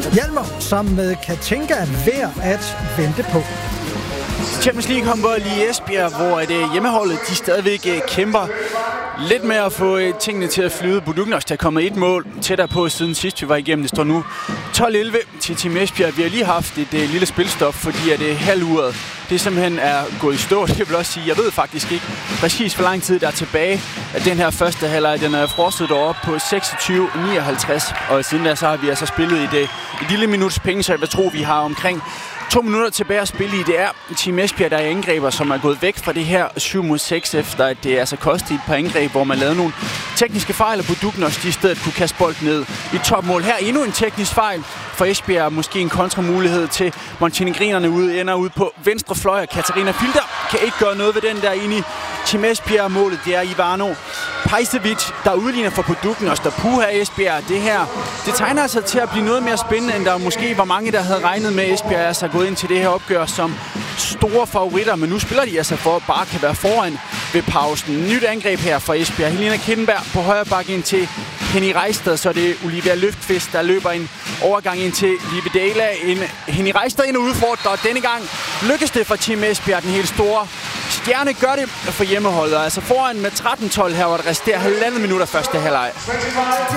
Hjalmar sammen med Katinka værd at vente på. Champions League håndbold i Esbjerg, hvor hjemmeholdet de stadigvæk kæmper lidt med at få tingene til at flyde. Buduknost er kommet et mål tættere på siden sidst vi var igennem. Det står nu 12-11 til Team Esbjerg. Vi har lige haft et lille spilstop, fordi at halvuret det simpelthen er gået i stå. Det vil også sige, jeg ved faktisk ikke præcis hvor lang tid der er tilbage. At den her første halvleg, den er frosset deroppe på 26-59. Og siden da så har vi altså spillet et lille minuts penge, så jeg vil tro, vi har omkring 2 minutter tilbage at spille i. Det er Team Esbjerg, der er angreber, som er gået væk fra det her 7-6, efter at det altså kostede et par angreb, hvor man lavede nogle tekniske fejl, og Buduknost i stedet kunne kaste bold ned i topmål. Her endnu en teknisk fejl for Esbjerg, måske en kontramulighed til Montenegrinerne ender ude på venstre fløj, og Katarina Filder kan ikke gøre noget ved den der inde i Team Esbjerg. Målet, det er Ivano Pajsevic, der udligner for Buduknost, og puha Esbjerg. Det her, det tegner altså til at blive noget mere spændende, end der måske var mange, der havde regnet med. Esbjerg er altså gået ind til det her opgør som store favoritter, men nu spiller de altså for at bare kan være foran ved pausen. Nyt angreb her fra Esbjerg. Helena Kittenberg på højre bakke ind til Henny Reistad, så det er Olivia Løftkvist, der løber en overgang ind til Live Dela. Henny Reistad ind og udfordrer, og denne gang lykkes det for Team Esbjerg. Den helt store stjerne gør det for hjemmeholdet, altså foran med 13-12 her, hvor der resterer 1,5 minutter første halvleg.